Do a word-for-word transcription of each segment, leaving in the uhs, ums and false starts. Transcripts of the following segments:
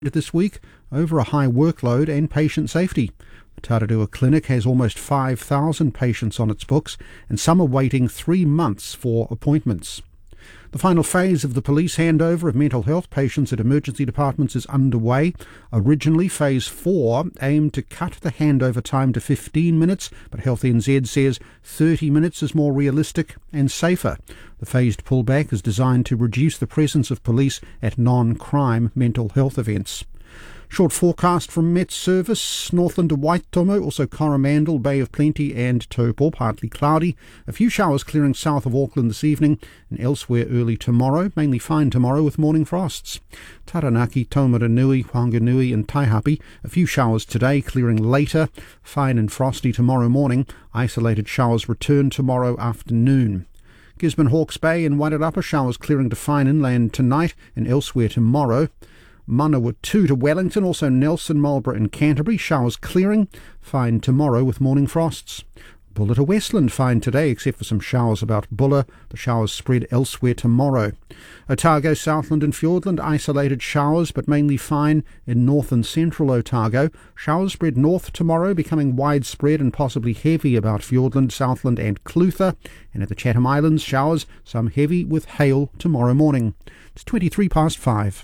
this week over a high workload and patient safety. The Tararua Clinic has almost five thousand patients on its books, and some are waiting three months for appointments. The final phase of the police handover of mental health patients at emergency departments is underway. Originally, phase four aimed to cut the handover time to fifteen minutes, but Health N Z says thirty minutes is more realistic and safer. The phased pullback is designed to reduce the presence of police at non-crime mental health events. Short forecast from Met Service, Northland to Waitomo, also Coromandel, Bay of Plenty and Taupo, partly cloudy. A few showers clearing south of Auckland this evening and elsewhere early tomorrow, mainly fine tomorrow with morning frosts. Taranaki, Taumaranui, Whanganui and Taihape, a few showers today, clearing later, fine and frosty tomorrow morning. Isolated showers return tomorrow afternoon. Gisborne, Hawke's Bay and Wairarapa, showers clearing to fine inland tonight and elsewhere tomorrow. Manawa two to Wellington, also Nelson, Marlborough and Canterbury, showers clearing, fine tomorrow with morning frosts. Bulla to Westland, fine today except for some showers about Bulla, the showers spread elsewhere tomorrow. Otago, Southland and Fiordland, isolated showers but mainly fine in north and central Otago. Showers spread north tomorrow, becoming widespread and possibly heavy about Fiordland, Southland and Clutha. And at the Chatham Islands, showers, some heavy with hail tomorrow morning. It's twenty-three past five.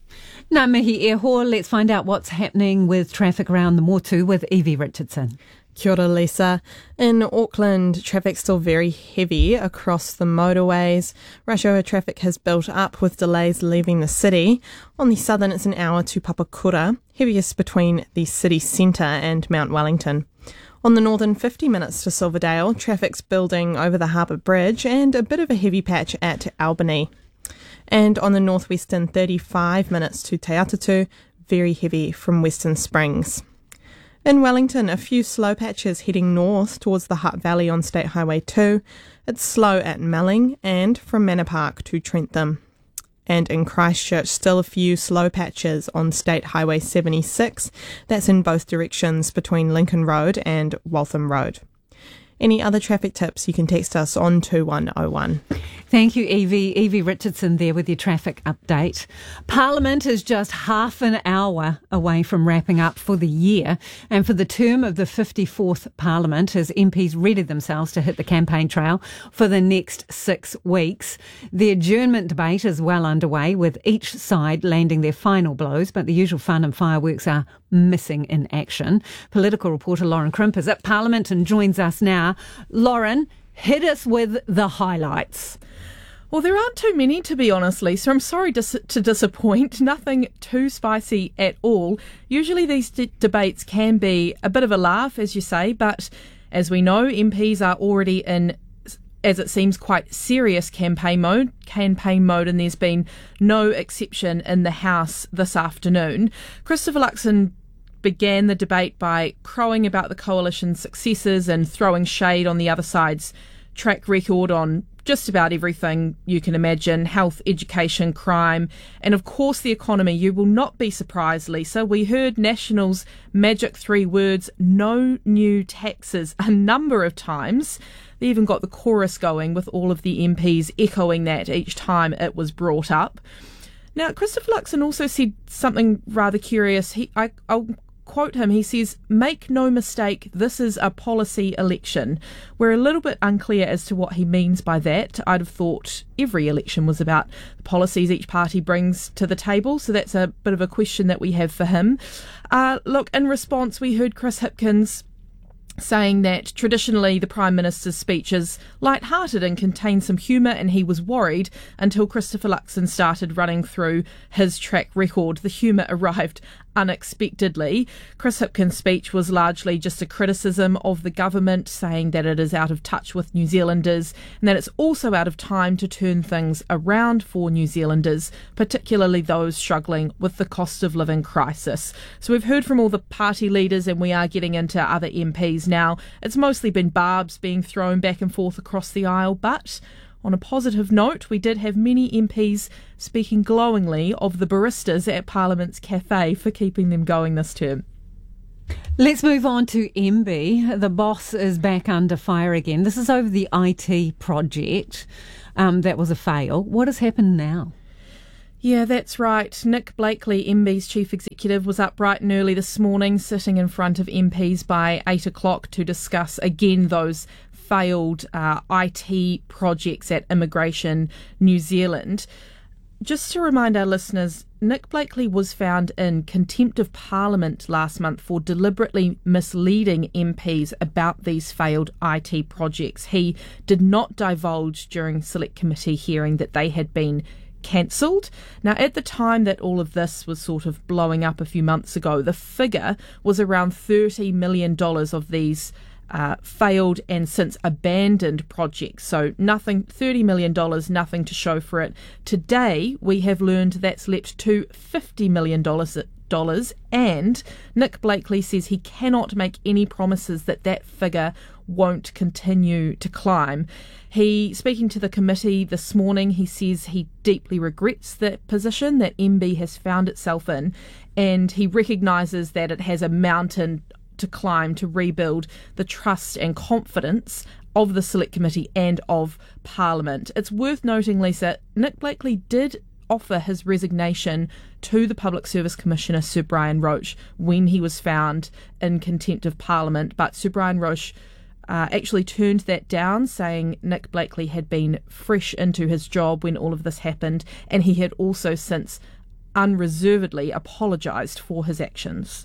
Ngā mihi e hoa, let's find out what's happening with traffic around the Motu with Evie Richardson. Kia ora, Lisa. In Auckland, traffic's still very heavy across the motorways. Rush hour traffic has built up with delays leaving the city. On the southern, it's an hour to Papakura, heaviest between the city centre and Mount Wellington. On the northern, fifty minutes to Silverdale, traffic's building over the Harbour Bridge and a bit of a heavy patch at Albany. And on the northwestern, thirty-five minutes to Te Atatu, very heavy from Western Springs. In Wellington, a few slow patches heading north towards the Hutt Valley on State Highway two. It's slow at Melling and from Manor Park to Trentham. And in Christchurch, still a few slow patches on State Highway seventy-six. That's in both directions between Lincoln Road and Waltham Road. Any other traffic tips, you can text us on two one oh one. Thank you, Evie. Evie Richardson there with your traffic update. Parliament is just half an hour away from wrapping up for the year and for the term of the fifty-fourth Parliament as M Ps ready themselves to hit the campaign trail for the next six weeks. The adjournment debate is well underway with each side landing their final blows, but the usual fun and fireworks are missing in action. Political reporter Lauren Crimp is at Parliament and joins us now. Lauren, hit us with the highlights. Well, there aren't too many, to be honest, Lisa. I'm sorry dis- to disappoint. Nothing too spicy at all. Usually these d- debates can be a bit of a laugh, as you say, but as we know, M Ps are already in, as it seems, quite serious campaign mode, campaign mode, and there's been no exception in the House this afternoon. Christopher Luxon began the debate by crowing about the coalition's successes and throwing shade on the other side's track record on just about everything you can imagine: health, education, crime, and of course the economy. You will not be surprised, Lisa. We heard National's magic three words, no new taxes, a number of times. They even got the chorus going with all of the M Ps echoing that each time it was brought up. Now, Christopher Luxon also said something rather curious. He, I, I'll quote him, he says, "Make no mistake, this is a policy election." We're a little bit unclear as to what he means by that. I'd have thought every election was about the policies each party brings to the table, so that's a bit of a question that we have for him. Uh, look, in response, we heard Chris Hipkins saying that traditionally the Prime Minister's speech is light-hearted and contains some humour, and he was worried until Christopher Luxon started running through his track record. The humour arrived unexpectedly. Chris Hipkins' speech was largely just a criticism of the government, saying that it is out of touch with New Zealanders and that it's also out of time to turn things around for New Zealanders, particularly those struggling with the cost of living crisis. So we've heard from all the party leaders and we are getting into other M Ps now. It's mostly been barbs being thrown back and forth across the aisle, but on a positive note, we did have many M Ps speaking glowingly of the baristas at Parliament's Cafe for keeping them going this term. Let's move on to M B. The boss is back under fire again. This is over the I T project um, that was a fail. What has happened now? Yeah, that's right. Nick Blakely, M B's chief executive, was up bright and early this morning, sitting in front of M Ps by eight o'clock to discuss again those failed uh, I T projects at Immigration New Zealand. Just to remind our listeners, Nick Blakely was found in contempt of Parliament last month for deliberately misleading M Ps about these failed I T projects. He did not divulge during Select Committee hearing that they had been cancelled. Now, at the time that all of this was sort of blowing up a few months ago, the figure was around thirty million dollars of these uh, failed and since abandoned projects. So nothing, thirty million dollars, nothing to show for it. Today, we have learned that's leapt to fifty million dollars. Dollars, and Nick Blakely says he cannot make any promises that that figure won't continue to climb. He, speaking to the committee this morning, he says he deeply regrets the position that M B has found itself in, and he recognises that it has a mountain to climb to rebuild the trust and confidence of the Select Committee and of Parliament. It's worth noting, Lisa, Nick Blakely did offer his resignation to the Public Service Commissioner, Sir Brian Roche, when he was found in contempt of Parliament. But Sir Brian Roche uh, actually turned that down, saying Nick Blakely had been fresh into his job when all of this happened, and he had also since unreservedly apologised for his actions.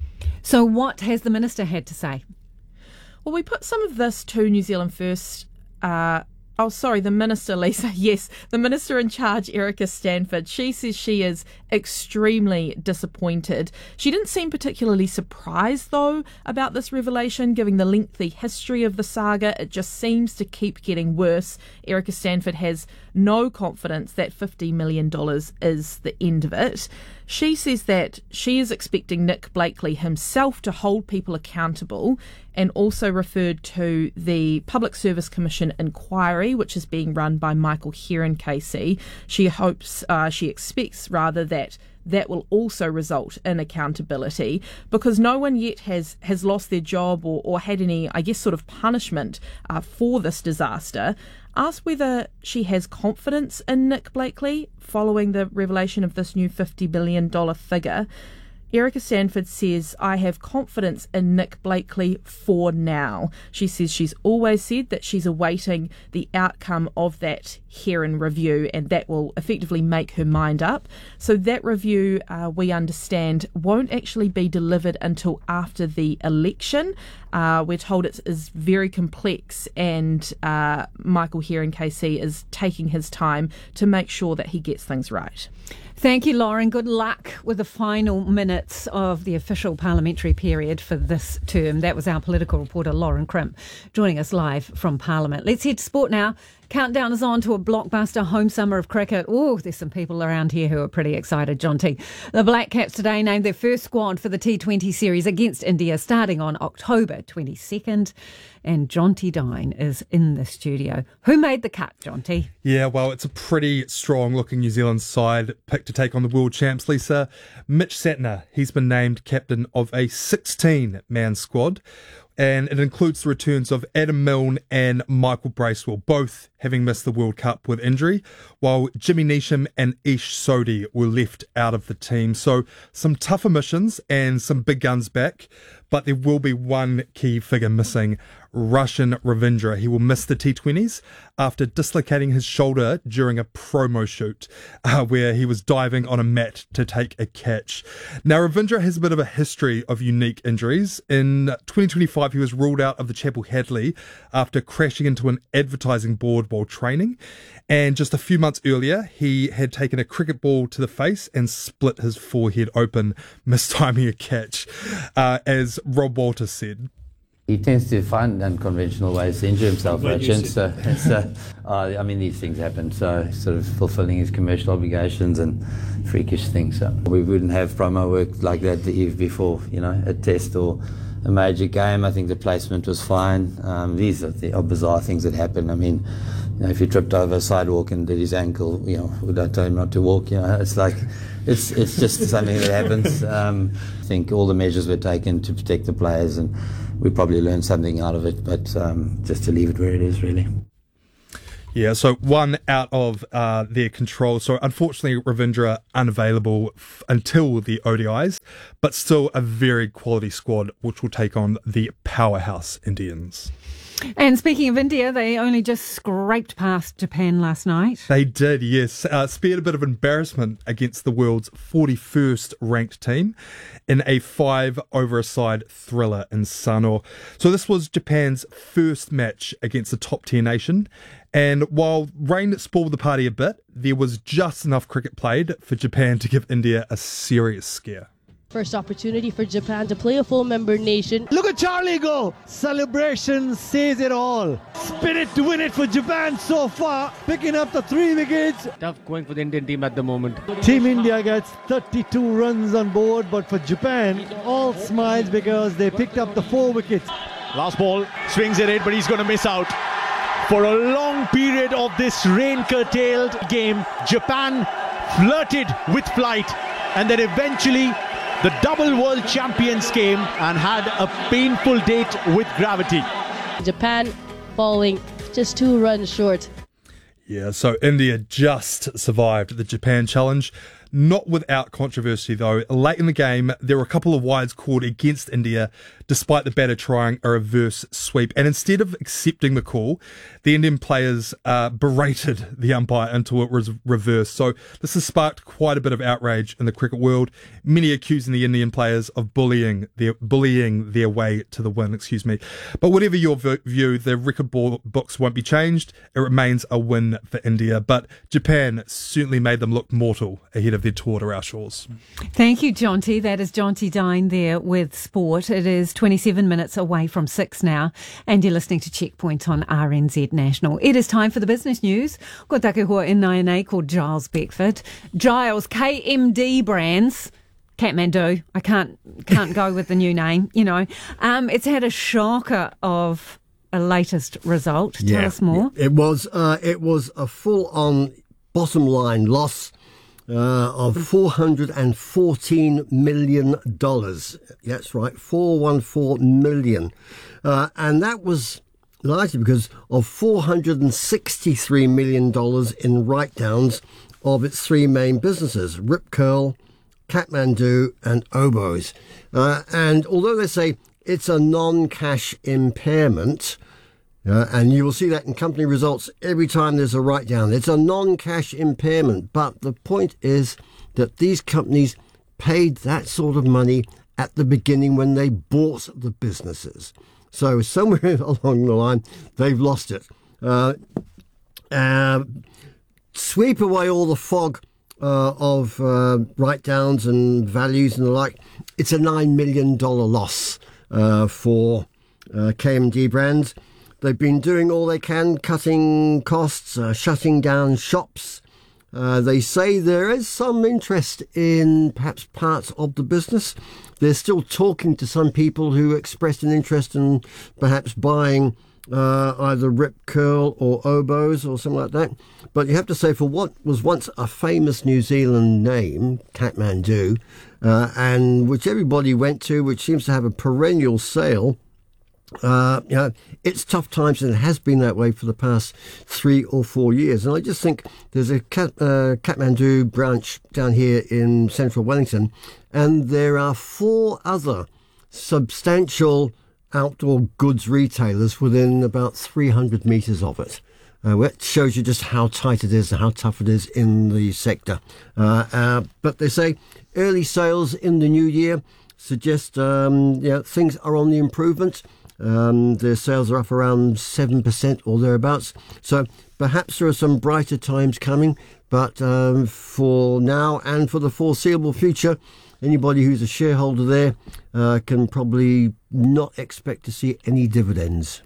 So what has the Minister had to say? Well, we put some of this to New Zealand First uh, Oh, sorry, the Minister, Lisa. Yes, the Minister in charge, Erica Stanford. She says she is extremely disappointed. She didn't seem particularly surprised, though, about this revelation, given the lengthy history of the saga. It just seems to keep getting worse. Erica Stanford has no confidence that fifty million dollars is the end of it. She says that she is expecting Nick Blakely himself to hold people accountable, and also referred to the Public Service Commission inquiry, which is being run by Michael Heron K C. She hopes, uh, she expects rather, that that will also result in accountability, because no one yet has, has lost their job or, or had any, I guess, sort of punishment uh, for this disaster. Asked whether she has confidence in Nick Blakely following the revelation of this new fifty billion dollars figure, Erica Stanford says, I have confidence in Nick Blakely for now. She says she's always said that she's awaiting the outcome of that Heron review, and that will effectively make her mind up. So that review, uh, we understand, won't actually be delivered until after the election. Uh, we're told it is very complex, and uh, Michael Heron K C is taking his time to make sure that he gets things right. Thank you, Lauren. Good luck with the final minutes of the official parliamentary period for this term. That was our political reporter, Lauren Crimp, joining us live from Parliament. Let's head to sport now. Countdown is on to a blockbuster home summer of cricket. Oh, there's some people around here who are pretty excited, John T. The Black Caps today named their first squad for the T twenty series against India starting on October twenty-second. And John T. Dine is in the studio. Who made the cut, John T? Yeah, well, it's a pretty strong-looking New Zealand side picked to take on the world champs, Lisa. Mitch Santner, he's been named captain of a sixteen-man squad, and it includes the returns of Adam Milne and Michael Bracewell, both having missed the World Cup with injury, while Jimmy Neesham and Ish Sodhi were left out of the team. So some tougher missions and some big guns back, but there will be one key figure missing, Roshan Ravindra. He will miss the T twenties after dislocating his shoulder during a promo shoot uh, where he was diving on a mat to take a catch. Now, Ravindra has a bit of a history of unique injuries. In twenty twenty-five, he was ruled out of the Chapel Hadley after crashing into an advertising board while training. And just a few months earlier, he had taken a cricket ball to the face and split his forehead open, mistiming a catch, uh, as Rob Walters said. He tends to find unconventional ways to injure himself, Rachin. So, so uh, I mean, these things happen. So, sort of fulfilling his commercial obligations and freakish things. So, we wouldn't have promo work like that the eve before, you know, a test or a major game. I think the placement was fine. Um, these are the are bizarre things that happen. I mean, you know, if he tripped over a sidewalk and did his ankle, you know, would I tell him not to walk? You know, it's like, it's it's just something that happens. Um, I think all the measures were taken to protect the players, and we probably learned something out of it, but um, just to leave it where it is, really. Yeah, so one out of uh, their control. So unfortunately, Ravindra unavailable f- until the O D Is, but still a very quality squad which will take on the powerhouse Indians. And speaking of India, they only just scraped past Japan last night. They did, yes. Uh, spared a bit of embarrassment against the world's forty-first ranked team in a five-over-a-side thriller in Sanur. So this was Japan's first match against a top-tier nation. And while rain spoiled the party a bit, there was just enough cricket played for Japan to give India a serious scare. First opportunity for Japan to play a full member nation. Look at Charlie go! Celebration says it all. Spirit to win it for Japan so far, picking up the three wickets. Tough going for the Indian team at the moment. Team India gets thirty-two runs on board, but for Japan, all smiles because they picked up the four wickets. Last ball, swings at it, but he's going to miss out. For a long period of this rain-curtailed game, Japan flirted with flight, and then eventually the double world champions came and had a painful date with gravity. Japan falling just two runs short. Yeah, so India just survived the Japan challenge. Not without controversy, though. Late in the game, there were a couple of wides called against India, despite the batter trying a reverse sweep. And instead of accepting the call, the Indian players uh, berated the umpire until it was reversed. So this has sparked quite a bit of outrage in the cricket world, many accusing the Indian players of bullying their bullying their way to the win. Excuse me. But whatever your view, the record books won't be changed. It remains a win for India. But Japan certainly made them look mortal ahead of their tour to our shores. Thank you, Jonty. That is Jonty Dine there with sport. It is twenty-seven minutes away from six now, and you're listening to Checkpoint on R N Z National. It is time for the business news. Ko take hoa in nine A called Giles Beckford. Giles, K M D Brands, Kathmandu. I can't can't go with the new name, you know. Um, it's had a shocker of a latest result. Tell yeah, us more. It was uh, it was a full-on bottom line loss uh, of four hundred fourteen million dollars. That's right, four hundred fourteen million dollars. Uh, and that was largely because of four hundred sixty-three million dollars in write-downs of its three main businesses, Rip Curl, Kathmandu and Oboz. Uh, and although they say it's a non-cash impairment, uh, and you will see that in company results every time there's a write-down. It's a non-cash impairment, but the point is that these companies paid that sort of money at the beginning when they bought the businesses. So somewhere along the line, they've lost it. Uh, uh, sweep away all the fog uh, of uh, write-downs and values and the like. It's a nine million dollars loss uh, for uh, K M D Brands. They've been doing all they can, cutting costs, uh, shutting down shops. Uh, they say there is some interest in perhaps parts of the business. They're still talking to some people who expressed an interest in perhaps buying uh, either Rip Curl or Oboz or something like that. But you have to say, for what was once a famous New Zealand name, Kathmandu, uh, and which everybody went to, which seems to have a perennial sale, Uh, you know, it's tough times, and it has been that way for the past three or four years. And I just think there's a Kat, uh, Kathmandu branch down here in central Wellington, and there are four other substantial outdoor goods retailers within about three hundred metres of it. Uh, that shows you just how tight it is and how tough it is in the sector. Uh, uh, but they say early sales in the new year suggest um, yeah, things are on the improvement. Um, their sales are up around seven percent or thereabouts. So perhaps there are some brighter times coming, but um, for now and for the foreseeable future, anybody who's a shareholder there uh, can probably not expect to see any dividends.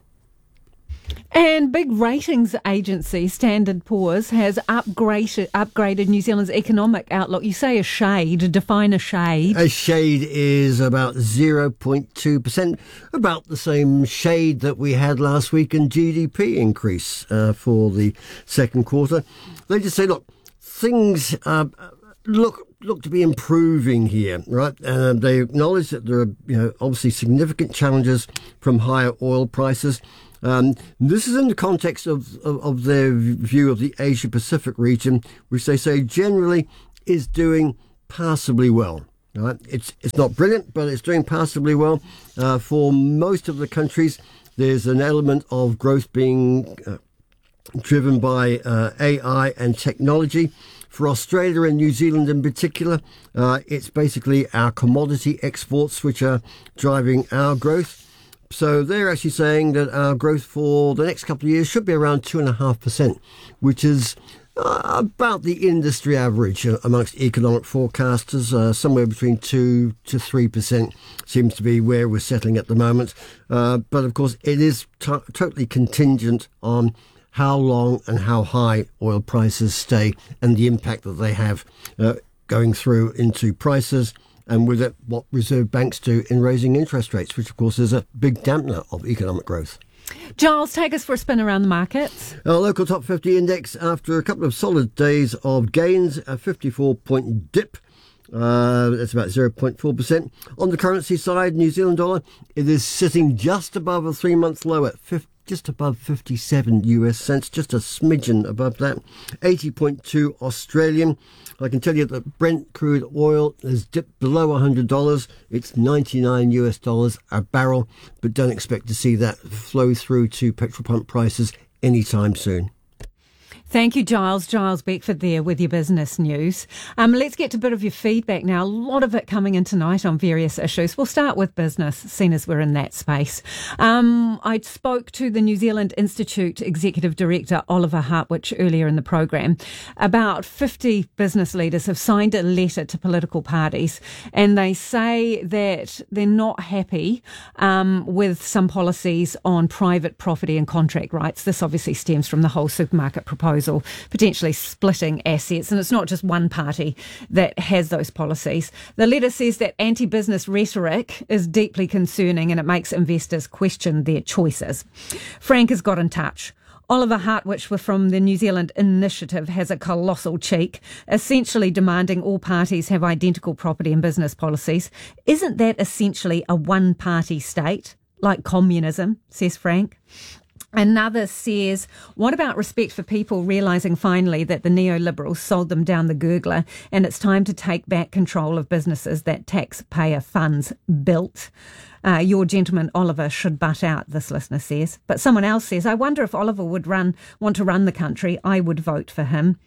And big ratings agency Standard and Poor's has upgraded, upgraded New Zealand's economic outlook. You say a shade, define a shade. A shade is about zero point two percent, about the same shade that we had last week in G D P increase uh, for the second quarter. They just say, look, things uh, look look to be improving here, right? Uh, they acknowledge that there are, you know, obviously significant challenges from higher oil prices. Um, this is in the context of, of, of their view of the Asia-Pacific region, which they say generally is doing passably well. Right? It's it's not brilliant, but it's doing passably well. Uh, for most of the countries, there's an element of growth being uh, driven by uh, A I and technology. For Australia and New Zealand in particular, uh, it's basically our commodity exports which are driving our growth. So they're actually saying that our growth for the next couple of years should be around two point five percent, which is uh, about the industry average uh, amongst economic forecasters. Uh, somewhere between two to three percent seems to be where we're settling at the moment. Uh, but of course, it is t- totally contingent on how long and how high oil prices stay and the impact that they have uh, going through into prices, and with it, what reserve banks do in raising interest rates, which of course is a big dampener of economic growth. Giles, take us for a spin around the markets. Our local top fifty index, after a couple of solid days of gains, a fifty-four point dip. Uh, that's about zero point four percent. On the currency side, New Zealand dollar, it is sitting just above a three-month low at fifty. Just above fifty-seven U S cents, just a smidgen above that. eighty point two Australian. I can tell you that Brent crude oil has dipped below one hundred dollars. It's ninety-nine U S dollars a barrel, but don't expect to see that flow through to petrol pump prices anytime soon. Thank you, Giles. Giles Beckford there with your business news. Um, let's get to a bit of your feedback now. A lot of it coming in tonight on various issues. We'll start with business, seeing as we're in that space. Um, I spoke to the New Zealand Institute Executive Director, Oliver Hartwich, earlier in the program. About fifty business leaders have signed a letter to political parties, and they say that they're not happy um, with some policies on private property and contract rights. This obviously stems from the whole supermarket proposal, potentially splitting assets, and it's not just one party that has those policies. The letter says that anti-business rhetoric is deeply concerning and it makes investors question their choices. Frank has got in touch. Oliver Hartwich from the New Zealand Initiative has a colossal cheek, essentially demanding all parties have identical property and business policies. Isn't that essentially a one-party state, like communism, says Frank? Another says, what about respect for people realising finally that the neoliberals sold them down the gurgler and it's time to take back control of businesses that taxpayer funds built? Uh, your gentleman Oliver should butt out, this listener says. But someone else says, I wonder if Oliver would run want to run the country. I would vote for him.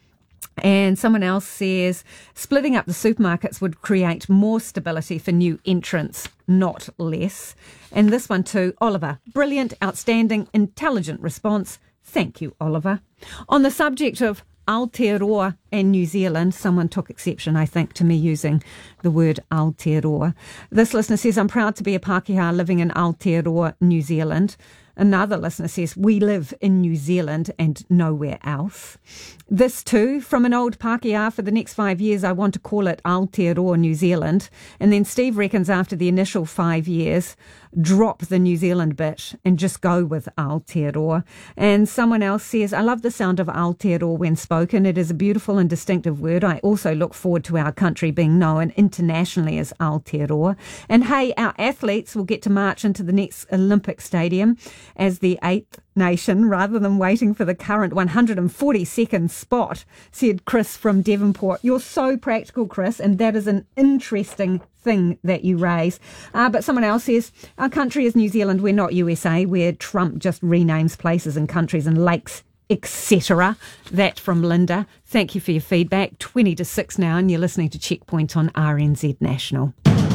And someone else says, splitting up the supermarkets would create more stability for new entrants, not less. And this one too, Oliver, brilliant, outstanding, intelligent response. Thank you, Oliver. On the subject of Aotearoa and New Zealand, someone took exception, I think, to me using the word Aotearoa. This listener says, I'm proud to be a Pākehā living in Aotearoa, New Zealand. Another listener says, we live in New Zealand and nowhere else. This too, from an old Pākehā, for the next five years, I want to call it Aotearoa, New Zealand. And then Steve reckons after the initial five years, drop the New Zealand bit and just go with Aotearoa. And someone else says, I love the sound of Aotearoa when spoken. It is a beautiful and distinctive word. I also look forward to our country being known internationally as Aotearoa. And hey, our athletes will get to march into the next Olympic stadium as the eighth nation rather than waiting for the current one hundred forty-second spot, said Chris from Devonport. You're so practical, Chris, and that is an interesting thing that you raise. Uh, but someone else says, our country is New Zealand, we're not U S A, where Trump just renames places and countries and lakes, et cetera. That from Linda. Thank you for your feedback. twenty to six now, and you're listening to Checkpoint on R N Z National.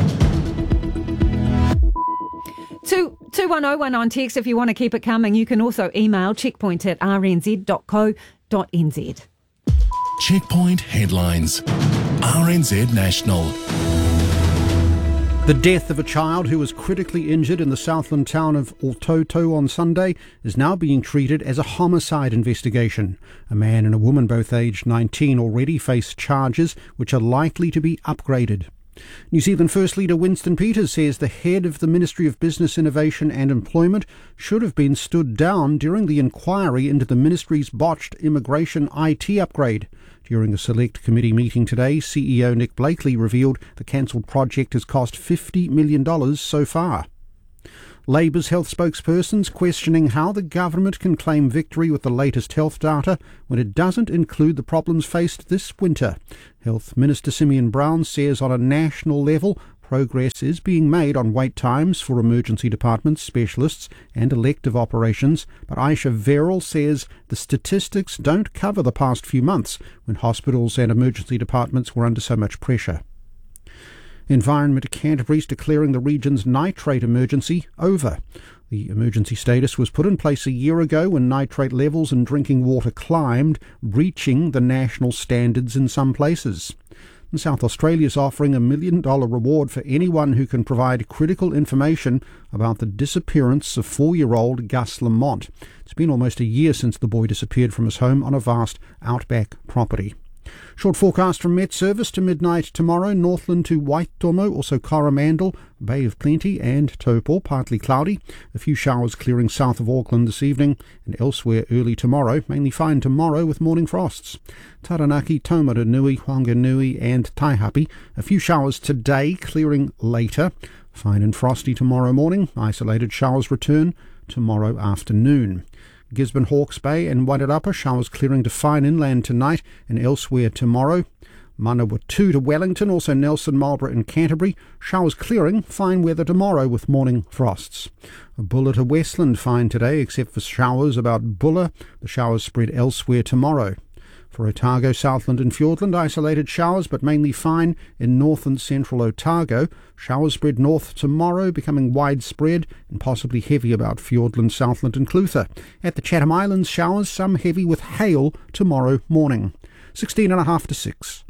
two one oh one on text if you want to keep it coming. You can also email checkpoint at r n z dot co dot n z. Checkpoint headlines. R N Z National. The death of a child who was critically injured in the Southland town of Ōtoto on Sunday is now being treated as a homicide investigation. A man and a woman, both aged nineteen, already face charges which are likely to be upgraded. New Zealand First Leader Winston Peters says the head of the Ministry of Business, Innovation and Employment should have been stood down during the inquiry into the ministry's botched immigration I T upgrade. During a select committee meeting today, C E O Nick Blakely revealed the cancelled project has cost fifty million dollars so far. Labour's health spokespersons questioning how the government can claim victory with the latest health data when it doesn't include the problems faced this winter. Health Minister Simeon Brown says on a national level, progress is being made on wait times for emergency departments, specialists and elective operations, but Aisha Verrill says the statistics don't cover the past few months when hospitals and emergency departments were under so much pressure. Environment Canterbury is declaring the region's nitrate emergency over. The emergency status was put in place a year ago when nitrate levels in drinking water climbed, breaching the national standards in some places. And South Australia is offering a million dollar reward for anyone who can provide critical information about the disappearance of four-year-old Gus Lamont. It's been almost a year since the boy disappeared from his home on a vast outback property. Short forecast from Met Service to midnight tomorrow, Northland to Waitomo, also Coromandel, Bay of Plenty and Taupo, partly cloudy. A few showers clearing south of Auckland this evening and elsewhere early tomorrow, mainly fine tomorrow with morning frosts. Taranaki, Taumarunui, Whanganui and Taihape. A few showers today, clearing later. Fine and frosty tomorrow morning. Isolated showers return tomorrow afternoon. Gisborne, Hawke's Bay and Wairarapa, showers clearing to fine inland tonight and elsewhere tomorrow. Manawatu to Wellington, also Nelson, Marlborough and Canterbury, showers clearing, fine weather tomorrow with morning frosts. Bulla to Westland, fine today except for showers about Bulla. The showers spread elsewhere tomorrow. For Otago, Southland and Fiordland, isolated showers but mainly fine in north and central Otago. Showers spread north tomorrow, becoming widespread and possibly heavy about Fiordland, Southland and Clutha. At the Chatham Islands, showers, some heavy with hail tomorrow morning. sixteen and a half to six.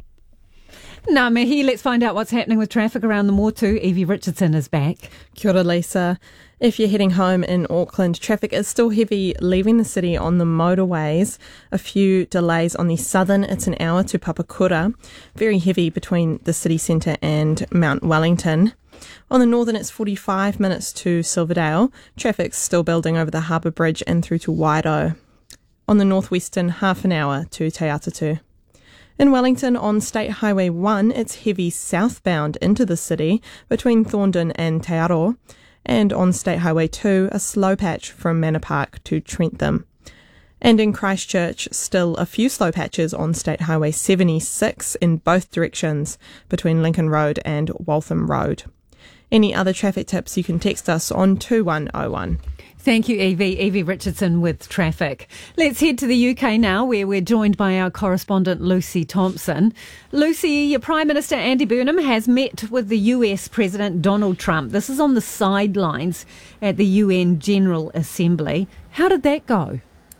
Ngā mihi, let's find out what's happening with traffic around the Motu. Evie Richardson is back. Kia ora, Lisa. If you're heading home in Auckland, traffic is still heavy leaving the city on the motorways. A few delays on the southern, it's an hour to Papakura. Very heavy between the city centre and Mount Wellington. On the northern, it's forty-five minutes to Silverdale. Traffic's still building over the Harbour Bridge and through to Waido. On the northwestern, half an hour to Te Atatu. In Wellington, on State Highway one, it's heavy southbound into the city between Thorndon and Te Aro. And on State Highway two, a slow patch from Manor Park to Trentham. And in Christchurch, still a few slow patches on State Highway seventy-six in both directions between Lincoln Road and Waltham Road. Any other traffic tips, you can text us on two one oh one. Thank you, Evie. Evie Richardson with traffic. Let's head to the U K now, where we're joined by our correspondent Lucy Thompson. Lucy, your Prime Minister Andy Burnham has met with the U S President Donald Trump. This is on the sidelines at the U N General Assembly. How did that go?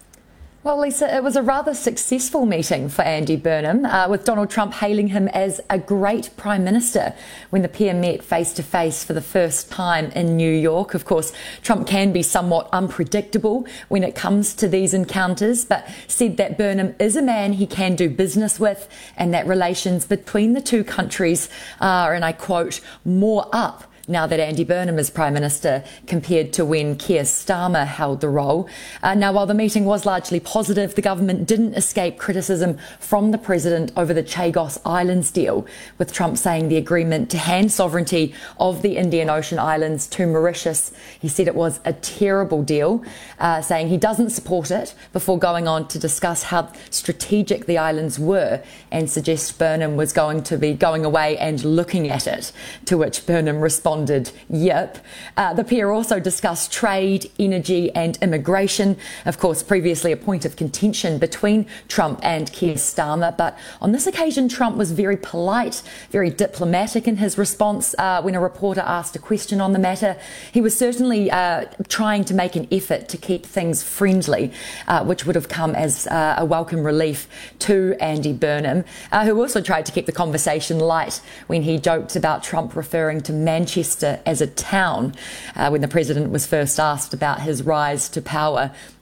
Well, Lisa, it was a rather successful meeting for Andy Burnham, uh, with Donald Trump hailing him as a great Prime Minister when the pair met face-to-face for the first time in New York. Of course, Trump can be somewhat unpredictable when it comes to these encounters, but said that Burnham is a man he can do business with and that relations between the two countries are, and I quote, more up now that Andy Burnham is Prime Minister compared to when Keir Starmer held the role. Uh, now, while the meeting was largely positive, the government didn't escape criticism from the President over the Chagos Islands deal, with Trump saying the agreement to hand sovereignty of the Indian Ocean Islands to Mauritius, he said it was a terrible deal, uh, saying he doesn't support it, before going on to discuss how strategic the islands were and suggest Burnham was going to be going away and looking at it, to which Burnham responded, yep. Uh, the pair also discussed trade, energy and immigration. Of course, previously a point of contention between Trump and Keir Starmer. But on this occasion, Trump was very polite, very diplomatic in his response uh, when a reporter asked a question on the matter. He was certainly uh, trying to make an effort to keep things friendly, uh, which would have come as uh, a welcome relief to Andy Burnham, uh, who also tried to keep the conversation light when he joked about Trump referring to Manchester as a town uh, when the president was first asked about his rise to power.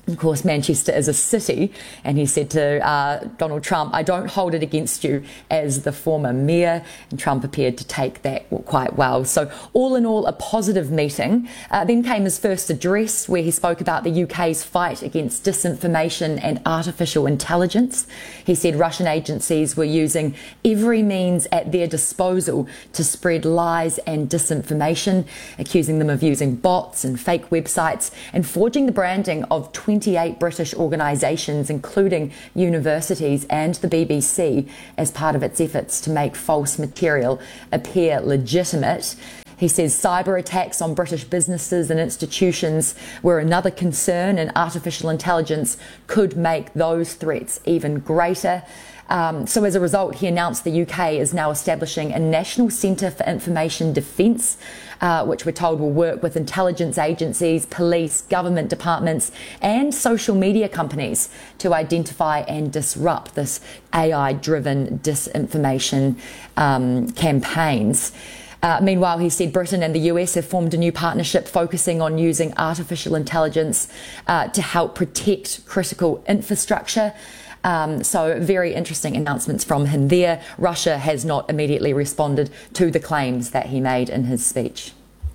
Of course, Manchester is a city, and he said to uh, Donald Trump, "I don't hold it against you as the former mayor," and Trump appeared to take that quite well. So all in all, a positive meeting. Uh, then came his first address, where he spoke about the U K's fight against disinformation and artificial intelligence. He said Russian agencies were using every means at their disposal to spread lies and disinformation, accusing them of using bots and fake websites and forging the branding of twenty-eight British organisations, including universities and the B B C, as part of its efforts to make false material appear legitimate. He says cyber attacks on British businesses and institutions were another concern, and artificial intelligence could make those threats even greater. Um, so as a result, he announced the U K is now establishing a National Centre for Information Defence, uh, which we're told will work with intelligence agencies, police, government departments and social media companies to identify and disrupt this A I-driven disinformation um, campaigns. Uh, meanwhile, he said Britain and the U S have formed a new partnership focusing on using artificial intelligence uh, to help protect critical infrastructure. Um, so very interesting announcements from him there. Russia has not immediately responded to the claims that he made in his speech.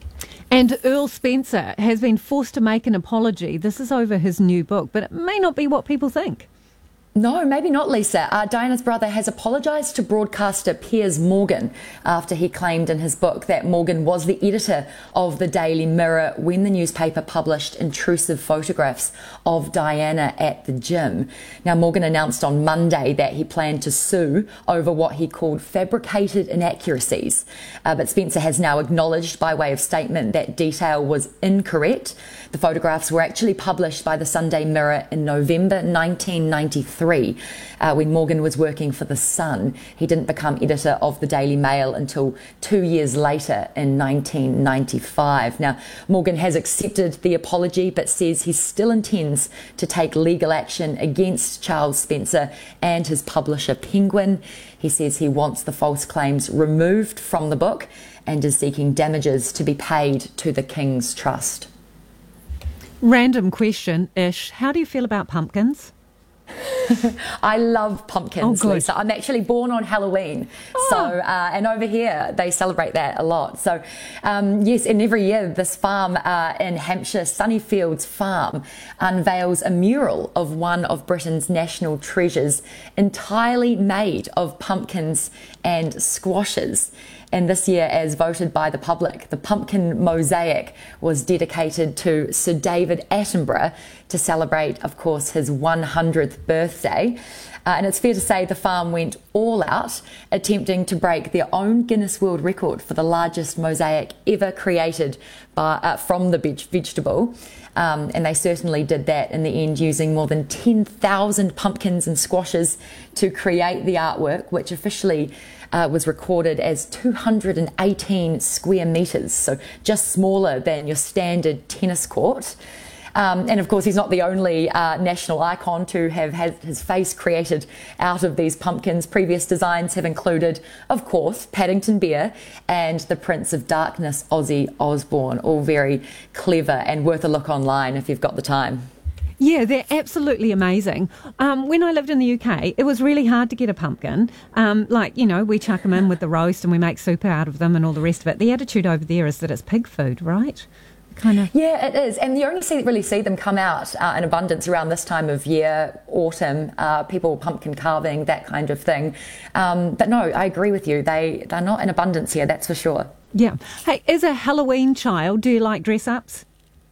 And Earl Spencer has been forced to make an apology. This is over his new book, but it may not be what people think. No, maybe not, Lisa. Uh, Diana's brother has apologised to broadcaster Piers Morgan after he claimed in his book that Morgan was the editor of the Daily Mirror when the newspaper published intrusive photographs of Diana at the gym. Now, Morgan announced on Monday that he planned to sue over what he called fabricated inaccuracies. Uh, but Spencer has now acknowledged by way of statement that detail was incorrect. The photographs were actually published by the Sunday Mirror in November nineteen ninety-three. Uh, when Morgan was working for The Sun. He didn't become editor of the Daily Mail until two years later in nineteen ninety-five. Now, Morgan has accepted the apology but says he still intends to take legal action against Charles Spencer and his publisher Penguin. He says he wants the false claims removed from the book and is seeking damages to be paid to the King's Trust. Random question-ish. How do you feel about pumpkins? I love pumpkins, oh, Lisa. I'm actually born on Halloween, oh. so uh, and over here they celebrate that a lot. So um, yes, and every year this farm uh, in Hampshire, Sunnyfields Farm, unveils a mural of one of Britain's national treasures, entirely made of pumpkins and squashes. And this year, as voted by the public, the pumpkin mosaic was dedicated to Sir David Attenborough to celebrate, of course, his one hundredth birthday. Uh, and it's fair to say the farm went all out, attempting to break their own Guinness World Record for the largest mosaic ever created by, uh, from the veg- vegetable. Um, and they certainly did that in the end, using more than ten thousand pumpkins and squashes to create the artwork, which officially uh, was recorded as two hundred eighteen square metres, so just smaller than your standard tennis court. Um, and of course, he's not the only uh, national icon to have had his face created out of these pumpkins. Previous designs have included, of course, Paddington Bear and the Prince of Darkness, Ozzy Osbourne. All very clever and worth a look online if you've got the time. Yeah, they're absolutely amazing. Um, when I lived in the U K, it was really hard to get a pumpkin. Um, like, you know, we chuck them in with the roast and we make soup out of them and all the rest of it. The attitude over there is that it's pig food, right? Kind of. Yeah, it is. And you only see, really see them come out uh, in abundance around this time of year, autumn, uh, people pumpkin carving, that kind of thing. Um, but no, I agree with you. They, they're not in abundance here, that's for sure. Yeah. Hey, as a Halloween child, do you like dress-ups?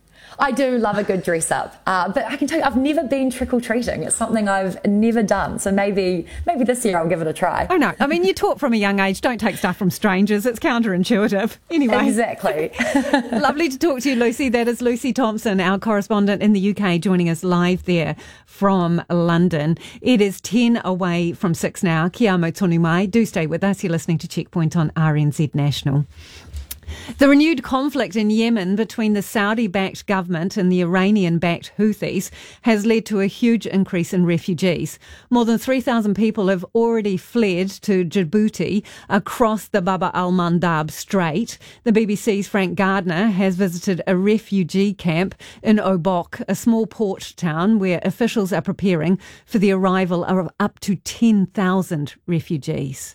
I do love a good dress up, uh, but I can tell you I've never been trick-or-treating. It's something I've never done, so maybe maybe this year I'll give it a try. Oh no, I mean, you're taught from a young age, don't take stuff from strangers. It's counterintuitive. Anyway. Exactly. Lovely to talk to you, Lucy. That is Lucy Thompson, our correspondent in the U K, joining us live there from London. It is ten away from six now. Kia amo tonu mai. Do stay with us. You're listening to Checkpoint on R N Z National. The renewed conflict in Yemen between the Saudi-backed government and the Iranian-backed Houthis has led to a huge increase in refugees. More than three thousand people have already fled to Djibouti across the Bab al-Mandab Strait. The B B C's Frank Gardner has visited a refugee camp in Obok, a small port town where officials are preparing for the arrival of up to ten thousand refugees.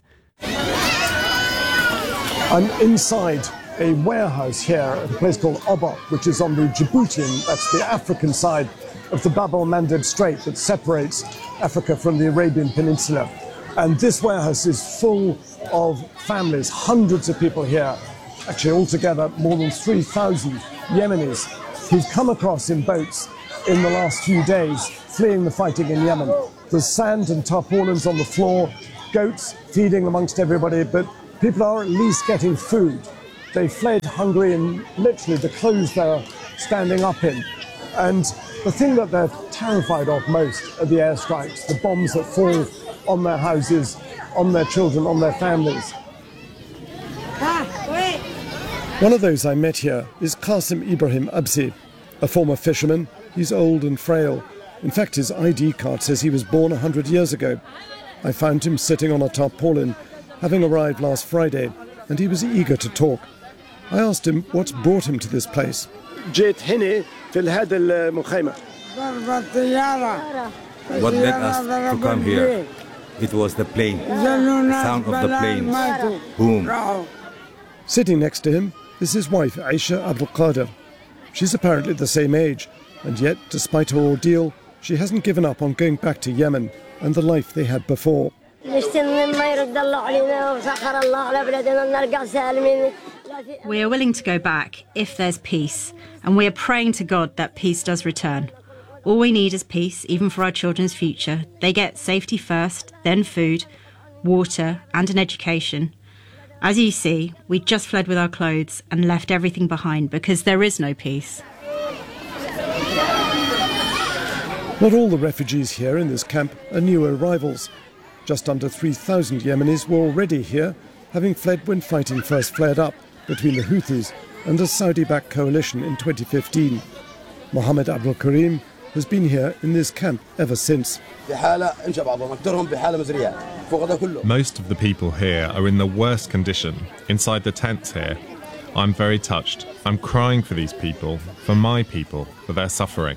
I'm inside a warehouse here at a place called Obok, which is on the Djiboutian, that's the African side of the Bab el-Mandeb Strait that separates Africa from the Arabian Peninsula. And this warehouse is full of families, hundreds of people here, actually altogether more than three thousand Yemenis who've come across in boats in the last few days, fleeing the fighting in Yemen. There's sand and tarpaulins on the floor, goats feeding amongst everybody, but people are at least getting food. They fled hungry in literally the clothes they're standing up in. And the thing that they're terrified of most are the airstrikes, the bombs that fall on their houses, on their children, on their families. One of those I met here is Qasim Ibrahim Absi, a former fisherman. He's old and frail. In fact, his I D card says he was born one hundred years ago. I found him sitting on a tarpaulin, having arrived last Friday, and he was eager to talk. I asked him what's brought him to this place. What led us to come here? It was the plane, the sound of the planes. Boom. Sitting next to him is his wife, Aisha Abdul Qadir. She's apparently the same age, and yet, despite her ordeal, she hasn't given up on going back to Yemen and the life they had before. We are willing to go back if there's peace, and we are praying to God that peace does return. All we need is peace, even for our children's future. They get safety first, then food, water, and an education. As you see, we just fled with our clothes and left everything behind because there is no peace. Not all the refugees here in this camp are new arrivals. Just under three thousand Yemenis were already here, having fled when fighting first flared up between the Houthis and the Saudi-backed coalition in twenty fifteen. Mohammed Abdul Karim has been here in this camp ever since. Most of the people here are in the worst condition, inside the tents here. I'm very touched. I'm crying for these people, for my people, for their suffering.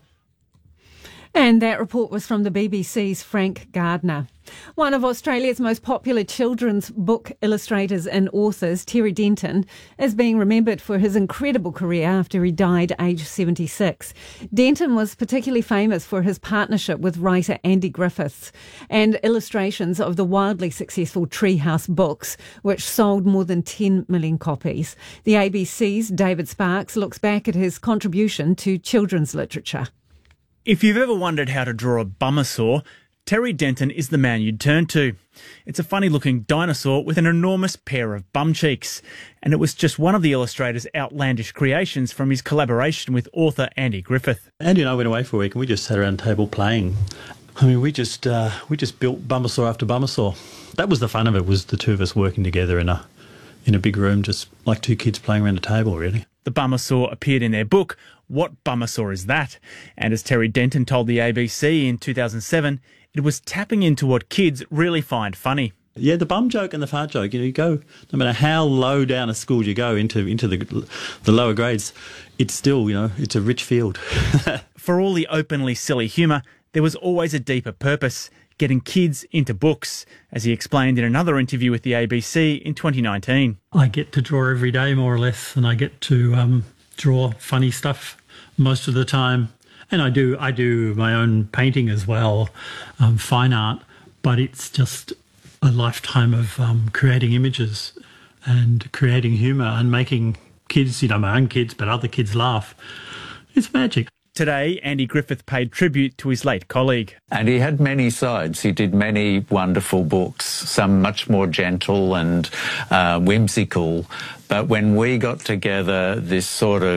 And that report was from the B B C's Frank Gardner. One of Australia's most popular children's book illustrators and authors, Terry Denton, is being remembered for his incredible career after he died aged seventy-six. Denton was particularly famous for his partnership with writer Andy Griffiths and illustrations of the wildly successful Treehouse books, which sold more than ten million copies. The A B C's David Sparks looks back at his contribution to children's literature. If you've ever wondered how to draw a bummer saw, Terry Denton is the man you'd turn to. It's a funny-looking dinosaur with an enormous pair of bum cheeks, and it was just one of the illustrator's outlandish creations from his collaboration with author Andy Griffith. Andy and I went away for a week and we just sat around the table playing. I mean, we just uh, we just built bummer saw after bummer saw. That was the fun of it, was the two of us working together in a in a big room, just like two kids playing around a table, really. The bummer saw appeared in their book, What Bummer Saw Is That? And as Terry Denton told the A B C in two thousand seven, it was tapping into what kids really find funny. Yeah, the bum joke and the fart joke, you know, you go, no matter how low down a school you go into into the the lower grades, it's still, you know, it's a rich field. For all the openly silly humour, there was always a deeper purpose, getting kids into books, as he explained in another interview with the A B C in twenty nineteen. I get to draw every day, more or less, and I get to um, draw funny stuff most of the time. And I do I do my own painting as well, um, fine art, but it's just a lifetime of um, creating images and creating humour and making kids, you know, my own kids, but other kids laugh. It's magic. Today, Andy Griffith paid tribute to his late colleague. And he had many sides. He did many wonderful books, some much more gentle and uh, whimsical. But when we got together, this sort of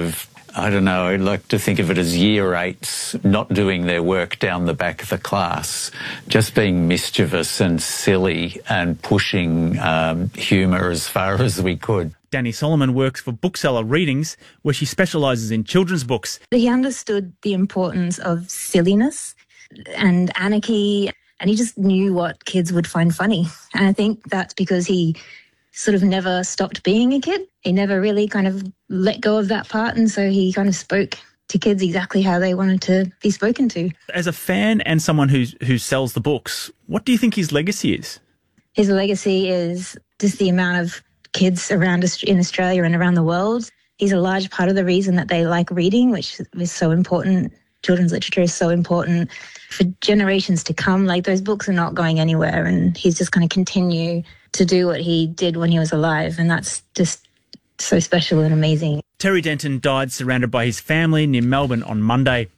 I don't know, I like to think of it as year eights not doing their work down the back of the class, just being mischievous and silly and pushing um, humour as far as we could. Danny Solomon works for Bookseller Readings, where she specialises in children's books. He understood the importance of silliness and anarchy, and he just knew what kids would find funny. And I think that's because he sort of never stopped being a kid. He never really kind of let go of that part, and so he kind of spoke to kids exactly how they wanted to be spoken to. As a fan and someone who who sells the books, what do you think his legacy is? His legacy is just the amount of kids around in Australia and around the world. He's a large part of the reason that they like reading, which is so important. Children's literature is so important for generations to come. Like, those books are not going anywhere, and he's just going to continue to do what he did when he was alive, and that's just so special and amazing. Terry Denton died surrounded by his family near Melbourne on Monday.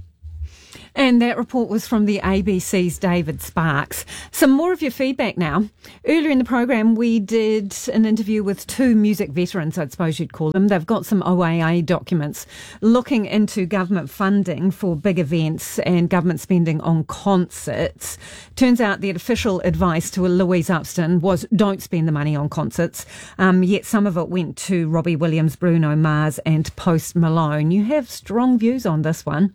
And that report was from the A B C's David Sparks. Some more of your feedback now. Earlier in the program, we did an interview with two music veterans, I suppose you'd call them. They've got some O A A documents looking into government funding for big events and government spending on concerts. Turns out that official advice to Louise Upston was don't spend the money on concerts, um, yet some of it went to Robbie Williams, Bruno Mars and Post Malone. You have strong views on this one,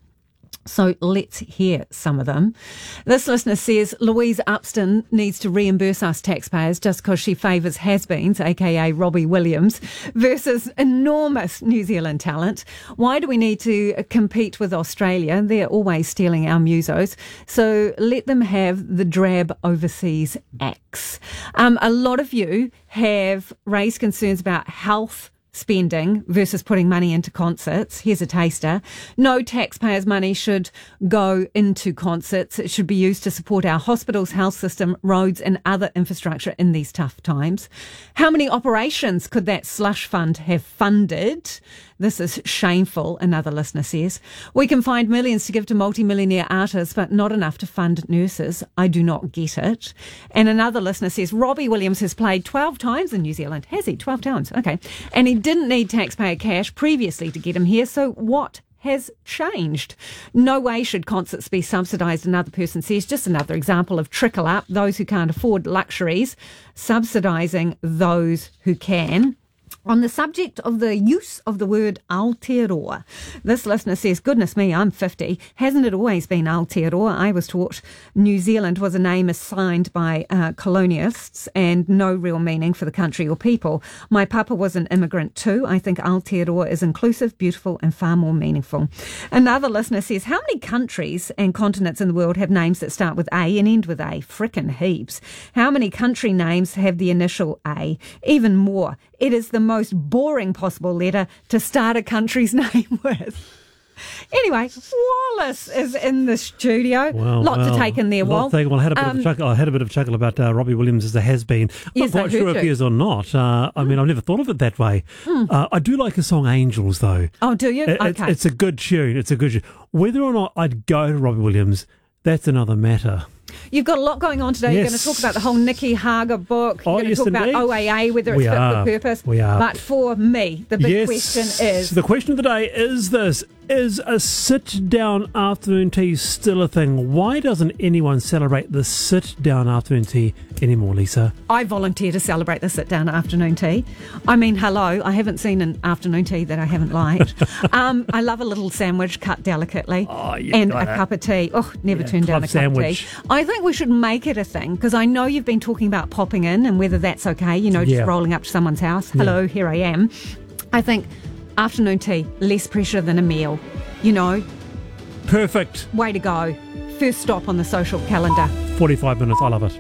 so let's hear some of them. This listener says Louise Upston needs to reimburse us taxpayers just because she favours has-beens, aka Robbie Williams, versus enormous New Zealand talent. Why do we need to compete with Australia? They're always stealing our musos. So let them have the drab overseas acts. Um, a lot of you have raised concerns about health spending versus putting money into concerts. Here's a taster. No taxpayers' money should go into concerts. It should be used to support our hospitals, health system, roads and other infrastructure in these tough times. How many operations could that slush fund have funded? This is shameful, another listener says. We can find millions to give to multimillionaire artists, but not enough to fund nurses. I do not get it. And another listener says, Robbie Williams has played twelve times in New Zealand. Has he? twelve times. Okay. And he didn't need taxpayer cash previously to get him here. So what has changed? No way should concerts be subsidised, another person says. Just another example of trickle up, those who can't afford luxuries, subsidising those who can. On the subject of the use of the word Aotearoa, this listener says, goodness me, I'm fifty. Hasn't it always been Aotearoa? I was taught New Zealand was a name assigned by uh, colonialists and no real meaning for the country or people. My papa was an immigrant too. I think Aotearoa is inclusive, beautiful and far more meaningful. Another listener says, how many countries and continents in the world have names that start with A and end with A? Frickin' heaps. How many country names have the initial A? Even more. It is the most boring possible letter to start a country's name with. Anyway, Wallace is in the studio. Well, lot well, to take in there, Wal. Well, I had a bit um, of a chuckle. I had a bit of a chuckle about uh, Robbie Williams as a has-been. I'm yes, not quite sure if you. he is or not. Uh, I mean, I've never thought of it that way. Hmm. Uh, I do like the song Angels, though. Oh, do you? It, okay. It's, it's a good tune. It's a good tune. Whether or not I'd go to Robbie Williams, that's another matter. You've got a lot going on today. Yes. You're going to talk about the whole Nikki Hager book. You're Oh, going to yes, talk indeed. about O A A, whether it's We fit are. for purpose. We are. But for me, the big yes. question is... The question of the day is this. Is a sit-down afternoon tea still a thing? Why doesn't anyone celebrate the sit-down afternoon tea anymore, Lisa? I volunteer to celebrate the sit-down afternoon tea. I mean, hello, I haven't seen an afternoon tea that I haven't liked. um, I love a little sandwich cut delicately oh, and a it. cup of tea. Oh, never Yeah, turned down club a sandwich. cup of tea. I think we should make it a thing, because I know you've been talking about popping in and whether that's okay, you know, just Yeah. rolling up to someone's house. Hello, Yeah. here I am. I think afternoon tea, less pressure than a meal, you know. Perfect. Way to go. First stop on the social calendar. forty-five minutes. I love it.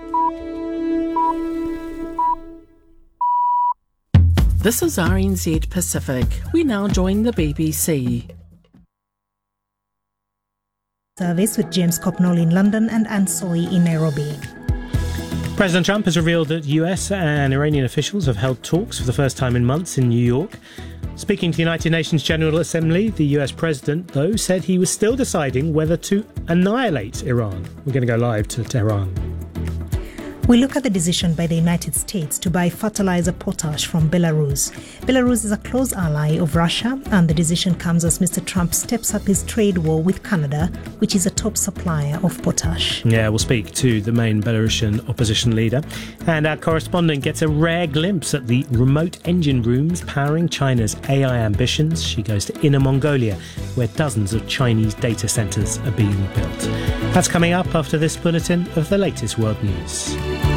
This is R N Z Pacific. We now join the B B C. Service with James Copnall in London and Ann Soy in Nairobi. President Trump has revealed that U S and Iranian officials have held talks for the first time in months in New York. Speaking to the United Nations General Assembly, the U S President, though, said he was still deciding whether to annihilate Iran. We're going to go live to Tehran. We look at the decision by the United States to buy fertilizer potash from Belarus. Belarus is a close ally of Russia, and the decision comes as Mister Trump steps up his trade war with Canada, which is a top supplier of potash. Yeah, we'll speak to the main Belarusian opposition leader. And our correspondent gets a rare glimpse at the remote engine rooms powering China's A I ambitions. She goes to Inner Mongolia, where dozens of Chinese data centres are being built. That's coming up after this bulletin of the latest world news.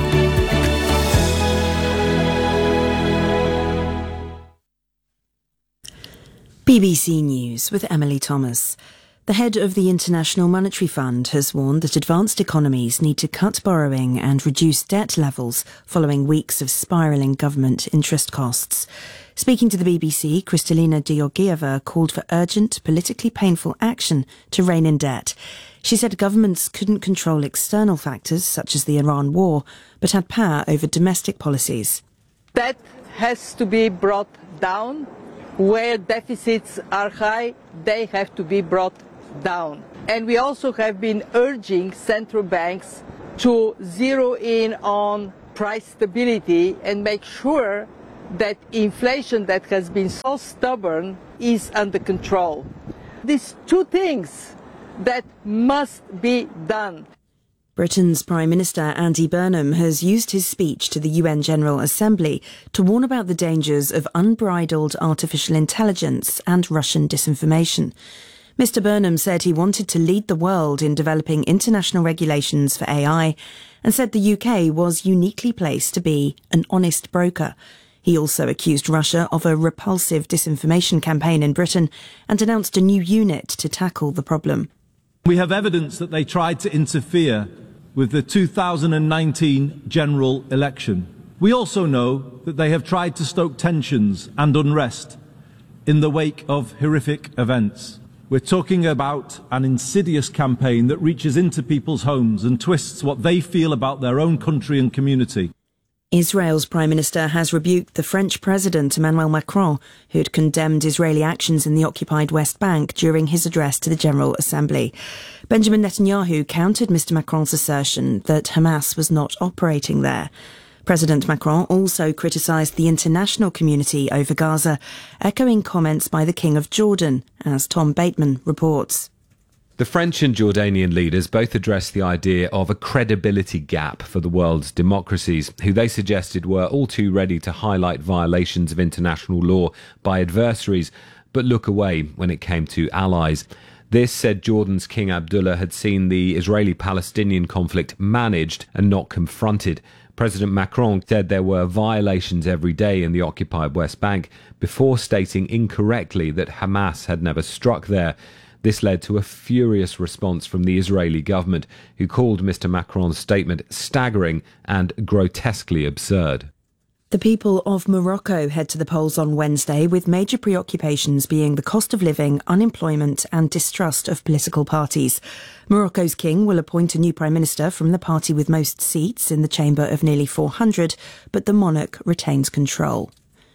B B C News with Emily Thomas. The head of the International Monetary Fund has warned that advanced economies need to cut borrowing and reduce debt levels following weeks of spiralling government interest costs. Speaking to the B B C, Kristalina Georgieva called for urgent, politically painful action to rein in debt. She said governments couldn't control external factors such as the Iran war, but had power over domestic policies. Debt has to be brought down. Where deficits are high, they have to be brought down. And we also have been urging central banks to zero in on price stability and make sure that inflation that has been so stubborn is under control. These two things that must be done. Britain's Prime Minister Andy Burnham has used his speech to the U N General Assembly to warn about the dangers of unbridled artificial intelligence and Russian disinformation. Mister Burnham said he wanted to lead the world in developing international regulations for A I and said the U K was uniquely placed to be an honest broker. He also accused Russia of a repulsive disinformation campaign in Britain and announced a new unit to tackle the problem. We have evidence that they tried to interfere with the two thousand nineteen general election. We also know that they have tried to stoke tensions and unrest in the wake of horrific events. We're talking about an insidious campaign that reaches into people's homes and twists what they feel about their own country and community. Israel's Prime Minister has rebuked the French President Emmanuel Macron, who had condemned Israeli actions in the occupied West Bank during his address to the General Assembly. Benjamin Netanyahu countered Mister Macron's assertion that Hamas was not operating there. President Macron also criticised the international community over Gaza, echoing comments by the King of Jordan, as Tom Bateman reports. The French and Jordanian leaders both addressed the idea of a credibility gap for the world's democracies, who they suggested were all too ready to highlight violations of international law by adversaries, but look away when it came to allies. This, said Jordan's King Abdullah, had seen the Israeli-Palestinian conflict managed and not confronted. President Macron said there were violations every day in the occupied West Bank, before stating incorrectly that Hamas had never struck there. This led to a furious response from the Israeli government, who called Mister Macron's statement staggering and grotesquely absurd. The people of Morocco head to the polls on Wednesday, with major preoccupations being the cost of living, unemployment and distrust of political parties. Morocco's king will appoint a new prime minister from the party with most seats in the chamber of nearly four hundred, but the monarch retains control.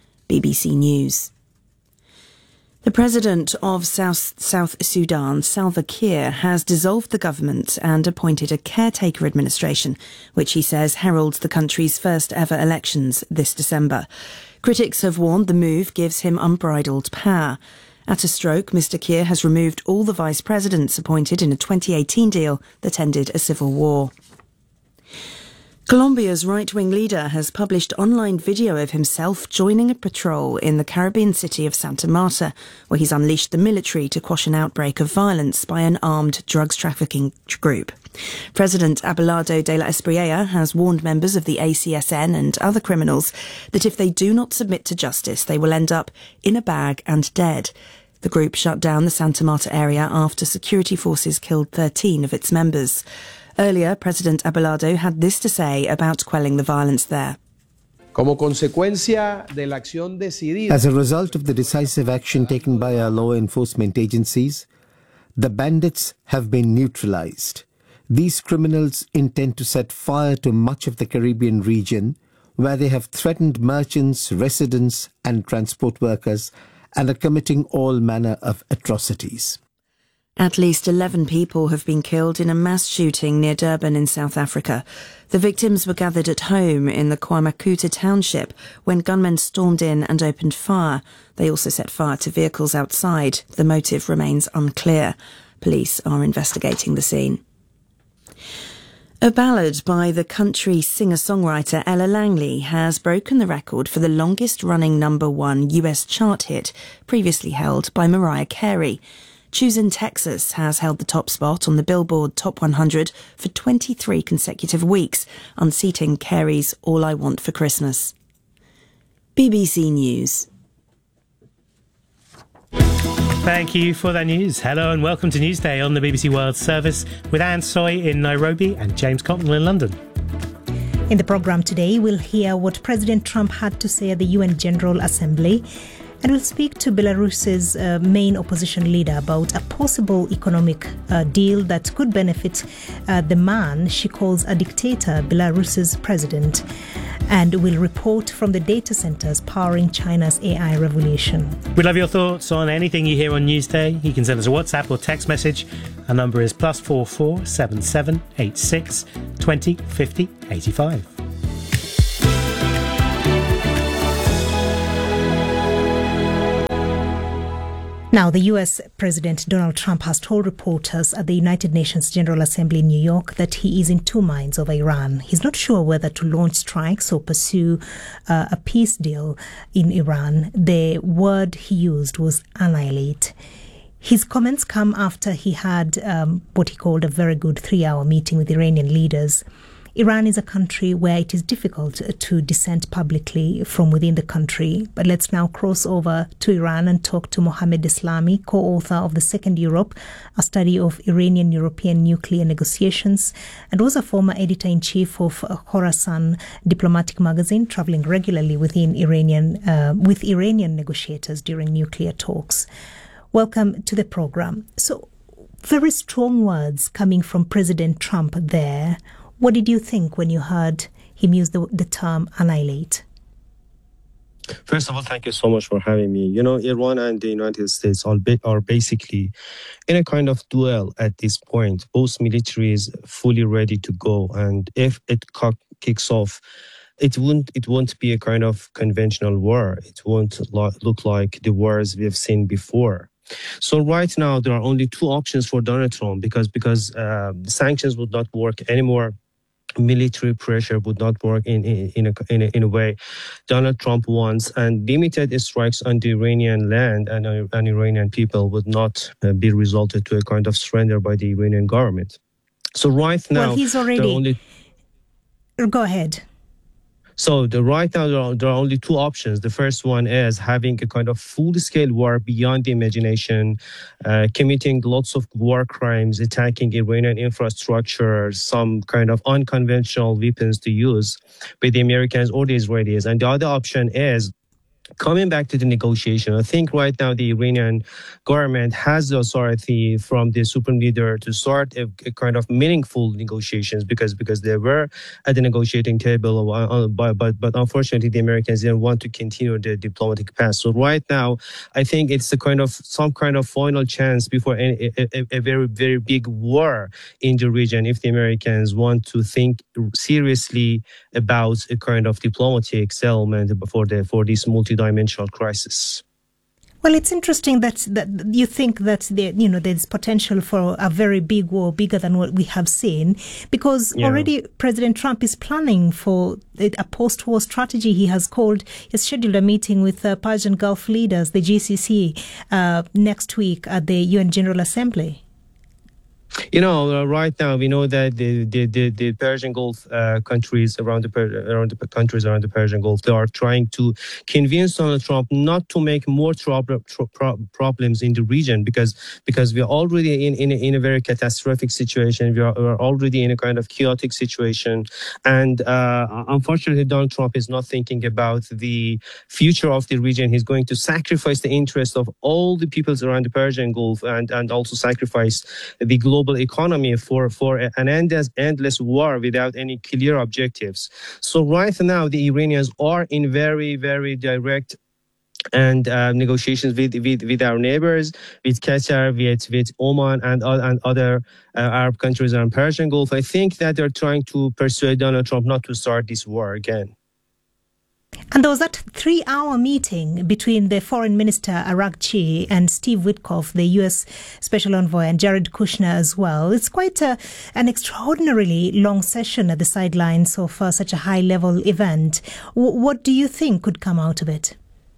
B B C News. The president of South, South Sudan, Salva Kiir, has dissolved the government and appointed a caretaker administration, which he says heralds the country's first ever elections this December. Critics have warned the move gives him unbridled power. At a stroke, Mister Kiir has removed all the vice presidents appointed in a twenty eighteen deal that ended a civil war. Colombia's right-wing leader has published online video of himself joining a patrol in the Caribbean city of Santa Marta, where he's unleashed the military to quash an outbreak of violence by an armed drugs trafficking group. President Abelardo de la Espriella has warned members of the A C S N and other criminals that if they do not submit to justice, they will end up in a bag and dead. The group shut down the Santa Marta area after security forces killed thirteen of its members. Earlier, President Abelardo had this to say about quelling the violence there. As a result of the decisive action taken by our law enforcement agencies, the bandits have been neutralized. These criminals intend to set fire to much of the Caribbean region, where they have threatened merchants, residents and transport workers, and are committing all manner of atrocities. At least eleven people have been killed in a mass shooting near Durban in South Africa. The victims were gathered at home in the KwaMakuta township when gunmen stormed in and opened fire. They also set fire to vehicles outside. The motive remains unclear. Police are investigating the scene. A ballad by the country singer-songwriter Ella Langley has broken the record for the longest-running number one U S chart hit, previously held by Mariah Carey. Choosing Texas has held the top spot on the Billboard Top one hundred for twenty-three consecutive weeks, unseating Carey's All I Want for Christmas. B B C News. Thank you for that news. Hello and welcome to Newsday on the B B C World Service with Anne Soy in Nairobi and James Cotnell in London. In the programme today, we'll hear what President Trump had to say at the U N General Assembly. And we'll speak to Belarus's uh, main opposition leader about a possible economic uh, deal that could benefit uh, the man she calls a dictator, Belarus's president. And we'll report from the data centres powering China's A I revolution. We'd love your thoughts on anything you hear on Newsday. You can send us a WhatsApp or text message. Our number is plus four four seven seven eight six twenty fifty eighty five. Now, the U S President Donald Trump has told reporters at the United Nations General Assembly in New York that he is in two minds over Iran. He's not sure whether to launch strikes or pursue uh, a peace deal in Iran. The word he used was annihilate. His comments come after he had um, what he called a very good three-hour meeting with Iranian leaders. Iran is a country where it is difficult to dissent publicly from within the country. But let's now cross over to Iran and talk to Mohammed Eslami, co-author of The Second Europe, a study of Iranian-European nuclear negotiations, and was a former editor-in-chief of Khorasan Diplomatic Magazine, traveling regularly within Iranian, uh, with Iranian negotiators during nuclear talks. Welcome to the program. So, very strong words coming from President Trump there. What did you think when you heard him use the, the term annihilate? First of all, thank you so much for having me. You know, Iran and the United States are, ba- are basically in a kind of duel at this point. Both militaries fully ready to go. And if it co- kicks off, it won't, it won't be a kind of conventional war. It won't lo- look like the wars we have seen before. So right now, there are only two options for Donald Trump because, because uh, sanctions would not work anymore. Military pressure would not work in in, in, a, in, a, in a way Donald Trump wants, and limited strikes on the Iranian land and, uh, and Iranian people would not uh, be resulted to a kind of surrender by the Iranian government. So right now, well, he's already. Only... Go ahead. So the, right now, there are, there are only two options. The first one is having a kind of full-scale war beyond the imagination, uh, committing lots of war crimes, attacking Iranian infrastructure, some kind of unconventional weapons to use by the Americans or the Israelis. And the other option is coming back to the negotiation. I think right now the Iranian government has the authority from the supreme leader to start a, a kind of meaningful negotiations because because they were at the negotiating table, uh, but, but but unfortunately the Americans didn't want to continue the diplomatic path. So right now, I think it's a kind of some kind of final chance before any, a, a, a very very big war in the region if the Americans want to think seriously about a kind of diplomatic settlement for the for this multi-dimensional crisis. Well, it's interesting that that you think that there, you know, there's potential for a very big war, bigger than what we have seen, because yeah. already President Trump is planning for a post-war strategy. He has called, he has scheduled a meeting with uh, Persian Gulf leaders, the G C C, uh, next week at the U N General Assembly. You know, uh, right now we know that the the, the, the Persian Gulf uh, countries around the around the countries around the Persian Gulf, they are trying to convince Donald Trump not to make more trouble, tro- problems in the region because because we are already in in a, in a very catastrophic situation. We are, we are already in a kind of chaotic situation, and uh, unfortunately, Donald Trump is not thinking about the future of the region. He's going to sacrifice the interests of all the peoples around the Persian Gulf and and also sacrifice the global global economy for, for an endless, endless war without any clear objectives. So right now, the Iranians are in very, very direct and uh, negotiations with, with, with our neighbors, with Qatar, with, with Oman, and, uh, and other uh, Arab countries around Persian Gulf. I think that they're trying to persuade Donald Trump not to start this war again. And there was that three-hour meeting between the Foreign Minister, Araghchi, and Steve Witkoff, the U S Special Envoy, and Jared Kushner as well. It's quite a, an extraordinarily long session at the sidelines of uh, such a high-level event. W- what do you think could come out of it?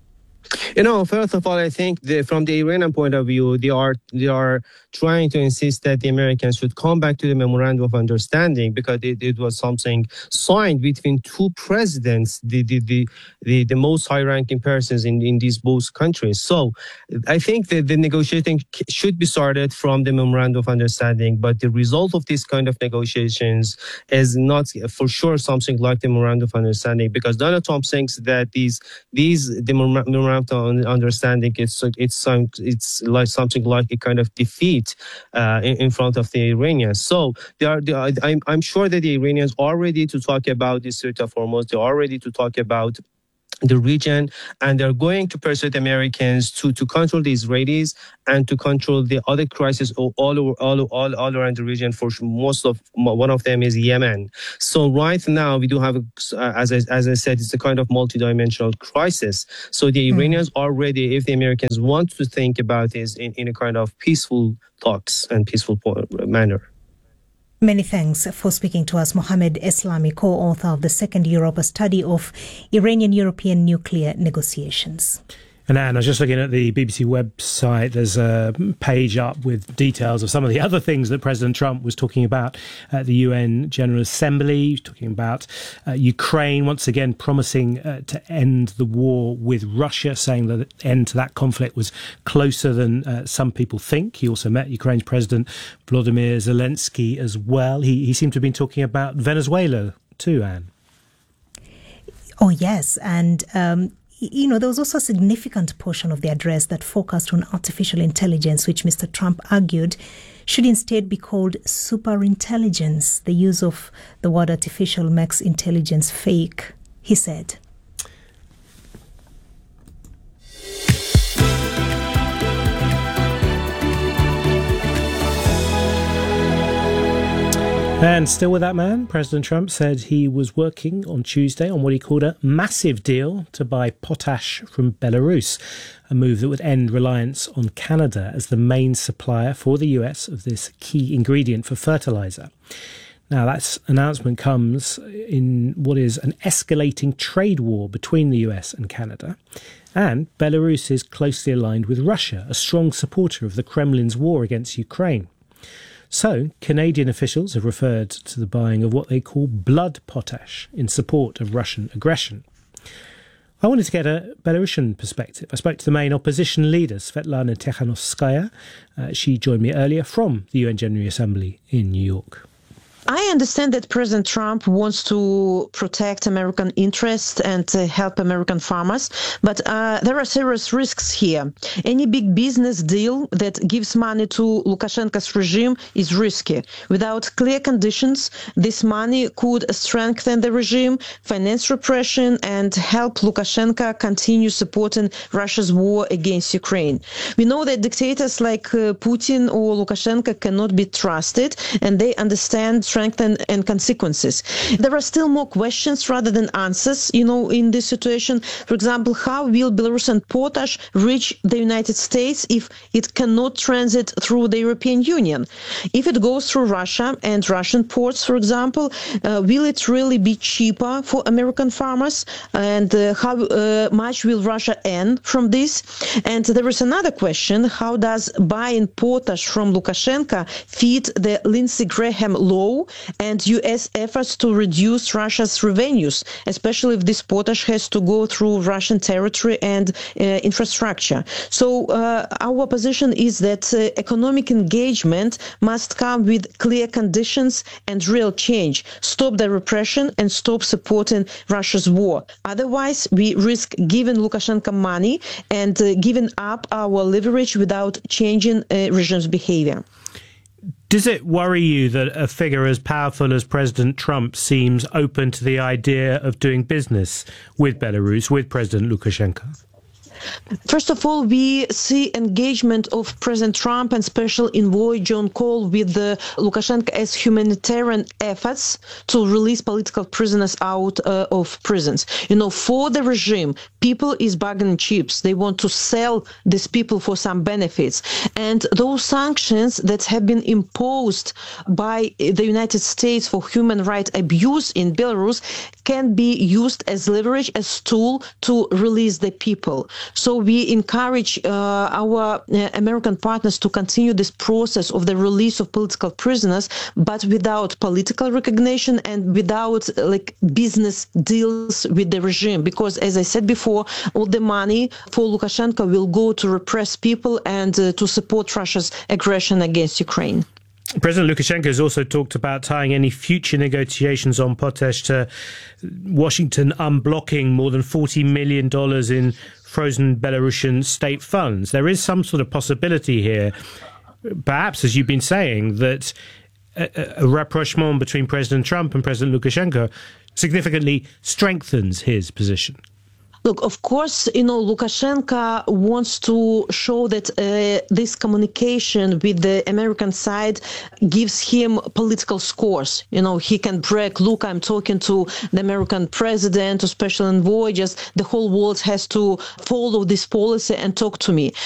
You know, first of all, I think the, from the Iranian point of view, they are they are trying to insist that the Americans should come back to the memorandum of understanding, because it, it was something signed between two presidents, the the the, the, the most high-ranking persons in, in these both countries. So I think that the negotiating should be started from the memorandum of understanding, but the result of this kind of negotiations is not for sure something like the memorandum of understanding, because Donald Trump thinks that these these the memorandum understanding it's it's some it's like something like a kind of defeat uh, in, in front of the Iranians. So they are, they are I'm I'm sure that the Iranians are ready to talk about the Strait of Hormuz. They are ready to talk about the region, and they're going to persuade Americans to, to control the Israelis and to control the other crises all all all all, all around the region. For most of one of them is Yemen. So right now we do have, a, as I, as I said, it's a kind of multidimensional crisis. So the Iranians mm. are ready, if the Americans want to think about this in, in a kind of peaceful talks and peaceful manner. Many thanks for speaking to us, Mohammed Eslami, co-author of the Second Europe Study of Iranian-European Nuclear Negotiations. And Anne, I was just looking at the B B C website. There's a page up with details of some of the other things that President Trump was talking about at the U N General Assembly. He was talking about uh, Ukraine, once again promising uh, to end the war with Russia, saying that the end to that conflict was closer than uh, some people think. He also met Ukraine's President Volodymyr Zelensky as well. He, he seemed to have been talking about Venezuela too, Anne. Oh, yes. And um you know, there was also a significant portion of the address that focused on artificial intelligence, which Mister Trump argued should instead be called superintelligence. The use of the word artificial makes intelligence fake, he said. And still with that man, President Trump said he was working on Tuesday on what he called a massive deal to buy potash from Belarus, a move that would end reliance on Canada as the main supplier for the U S of this key ingredient for fertilizer. Now, that announcement comes in what is an escalating trade war between the U S and Canada. And Belarus is closely aligned with Russia, a strong supporter of the Kremlin's war against Ukraine. So, Canadian officials have referred to the buying of what they call blood potash in support of Russian aggression. I wanted to get a Belarusian perspective. I spoke to the main opposition leader, Svetlana Tikhanovskaya. Uh, she joined me earlier from the U N General Assembly in New York. I understand that President Trump wants to protect American interests and uh, help American farmers, but uh, there are serious risks here. Any big business deal that gives money to Lukashenko's regime is risky. Without clear conditions, this money could strengthen the regime, finance repression, and help Lukashenko continue supporting Russia's war against Ukraine. We know that dictators like uh, Putin or Lukashenko cannot be trusted, and they understand strength and, and consequences. There are still more questions rather than answers, you know, in this situation. For example, how will Belarusian potash reach the United States if it cannot transit through the European Union? If it goes through Russia and Russian ports, for example, uh, will it really be cheaper for American farmers? And uh, how uh, much will Russia earn from this? And there is another question: how does buying potash from Lukashenko fit the Lindsey Graham law and U S efforts to reduce Russia's revenues, especially if this potash has to go through Russian territory and uh, infrastructure? So uh, our position is that uh, economic engagement must come with clear conditions and real change. Stop the repression and stop supporting Russia's war. Otherwise, we risk giving Lukashenko money and uh, giving up our leverage without changing uh, regime's behavior. Does it worry you that a figure as powerful as President Trump seems open to the idea of doing business with Belarus, with President Lukashenko? First of all, we see engagement of President Trump and Special Envoy John Cole with the Lukashenko as humanitarian efforts to release political prisoners out uh, of prisons. You know, for the regime, people is bargaining chips. They want to sell these people for some benefits. And those sanctions that have been imposed by the United States for human rights abuse in Belarus can be used as leverage, as tool to release the people. So we encourage uh, our uh, American partners to continue this process of the release of political prisoners, but without political recognition and without uh, like business deals with the regime. Because as I said before, all the money for Lukashenko will go to repress people and uh, to support Russia's aggression against Ukraine. President Lukashenko has also talked about tying any future negotiations on potash to Washington unblocking more than forty million dollars in frozen Belarusian state funds. There is some sort of possibility here, perhaps, as you've been saying, that a, a rapprochement between President Trump and President Lukashenko significantly strengthens his position. Look, of course, you know, Lukashenko wants to show that uh, this communication with the American side gives him political scores. You know, he can brag, look, I'm talking to the American president, to special envoy, just the whole world has to follow this policy and talk to me.